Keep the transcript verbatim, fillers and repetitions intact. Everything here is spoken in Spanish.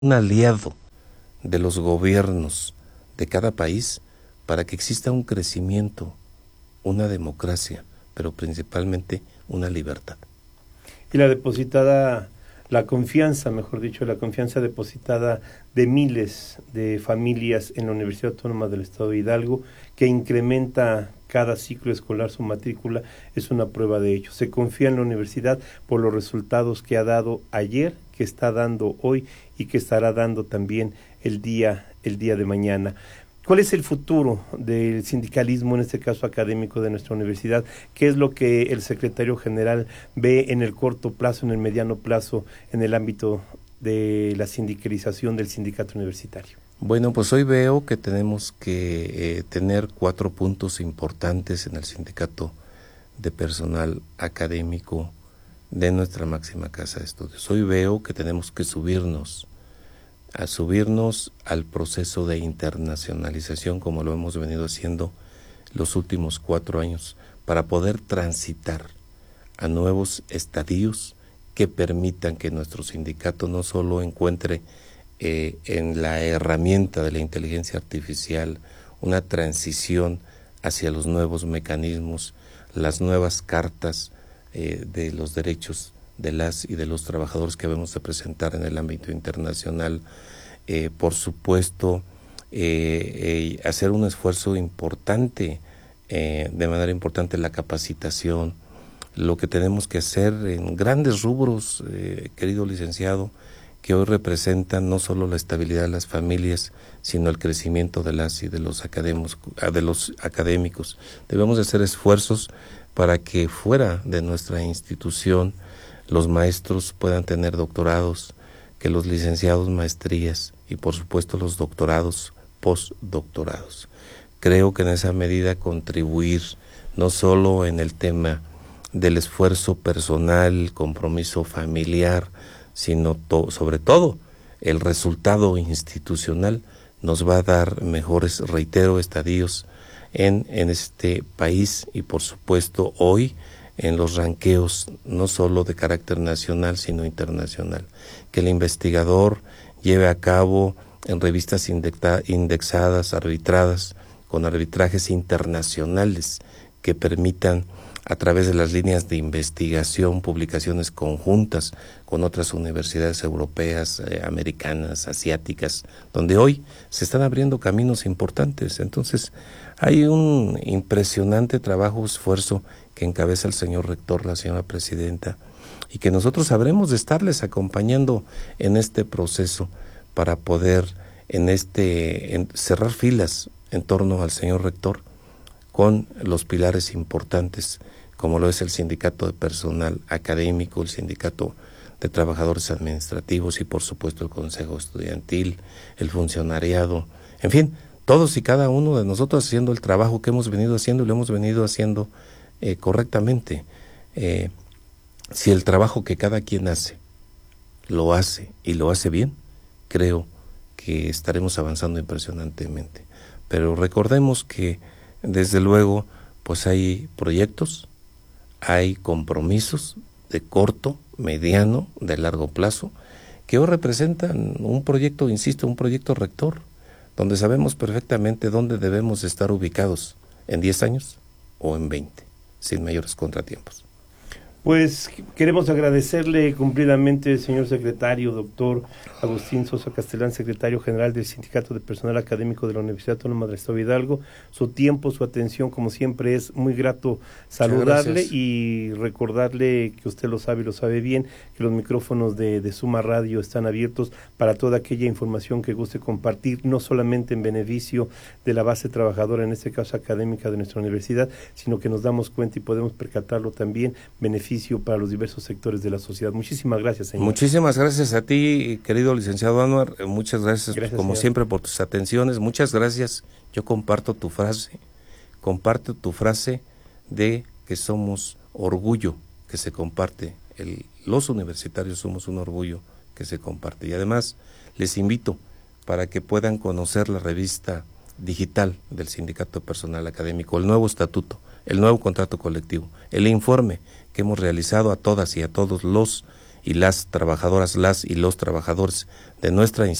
un aliado de los gobiernos de cada país para que exista un crecimiento, una democracia, pero principalmente una libertad. Y la depositada, la confianza, mejor dicho, la confianza depositada de miles de familias en la Universidad Autónoma del Estado de Hidalgo, que incrementa cada ciclo escolar su matrícula, es una prueba de ello. Se confía en la universidad por los resultados que ha dado ayer, que está dando hoy y que estará dando también el día, el día de mañana. ¿Cuál es el futuro del sindicalismo, en este caso académico, de nuestra universidad? ¿Qué es lo que el secretario general ve en el corto plazo, en el mediano plazo, en el ámbito de la sindicalización del sindicato universitario? Bueno, pues hoy veo que tenemos que eh, tener cuatro puntos importantes en el sindicato de personal académico de nuestra máxima casa de estudios. Hoy veo que tenemos que subirnos, a subirnos al proceso de internacionalización como lo hemos venido haciendo los últimos cuatro años para poder transitar a nuevos estadios que permitan que nuestro sindicato no solo encuentre eh, en la herramienta de la inteligencia artificial una transición hacia los nuevos mecanismos, las nuevas cartas eh, de los derechos de las y de los trabajadores que debemos de presentar en el ámbito internacional, eh, por supuesto, eh, eh, hacer un esfuerzo importante, eh, de manera importante la capacitación, lo que tenemos que hacer en grandes rubros, eh, querido licenciado, que hoy representan no solo la estabilidad de las familias, sino el crecimiento de las y de los académicos, de los académicos. Debemos de hacer esfuerzos para que fuera de nuestra institución los maestros puedan tener doctorados, que los licenciados maestrías y por supuesto los doctorados, postdoctorados. Creo que en esa medida contribuir no solo en el tema del esfuerzo personal, compromiso familiar, sino to- sobre todo el resultado institucional nos va a dar mejores, reitero, estadios en, en este país y por supuesto hoy en los ranqueos no solo de carácter nacional sino internacional. Que el investigador lleve a cabo en revistas indexadas, indexadas, arbitradas, con arbitrajes internacionales que permitan a través de las líneas de investigación, publicaciones conjuntas con otras universidades europeas, eh, americanas, asiáticas, donde hoy se están abriendo caminos importantes. Entonces, hay un impresionante trabajo, esfuerzo que encabeza el señor rector, la señora presidenta, y que nosotros sabremos de estarles acompañando en este proceso para poder en este en cerrar filas en torno al señor rector con los pilares importantes como lo es el sindicato de personal académico, el sindicato de trabajadores administrativos y por supuesto el consejo estudiantil, el funcionariado, en fin, todos y cada uno de nosotros haciendo el trabajo que hemos venido haciendo y lo hemos venido haciendo eh, correctamente. Eh, si el trabajo que cada quien hace, lo hace y lo hace bien, creo que estaremos avanzando impresionantemente. Pero recordemos que desde luego pues hay proyectos, hay compromisos de corto, mediano, de largo plazo, que hoy representan un proyecto, insisto, un proyecto rector, donde sabemos perfectamente dónde debemos estar ubicados en diez años o en veinte, sin mayores contratiempos. Pues queremos agradecerle cumplidamente, señor secretario, doctor Agustín Sosa Castellán, secretario general del Sindicato de Personal Académico de la Universidad Autónoma del Estado de Hidalgo, su tiempo, su atención, como siempre es muy grato saludarle y recordarle que usted lo sabe y lo sabe bien, que los micrófonos de, de Suma Radio están abiertos para toda aquella información que guste compartir, no solamente en beneficio de la base trabajadora, en este caso académica de nuestra universidad, sino que nos damos cuenta y podemos percatarlo también, beneficio para los diversos sectores de la sociedad. Muchísimas gracias, señor. Muchísimas gracias a ti, querido licenciado Anuar. Muchas gracias, gracias como señor. siempre, por tus atenciones. Muchas gracias. Yo comparto tu frase, comparto tu frase de que somos orgullo que se comparte. El, los universitarios somos un orgullo que se comparte. Y además, les invito para que puedan conocer la revista digital del Sindicato de Personal Académico, el nuevo estatuto, el nuevo contrato colectivo, el informe que hemos realizado a todas y a todos los y las trabajadoras, las y los trabajadores de nuestra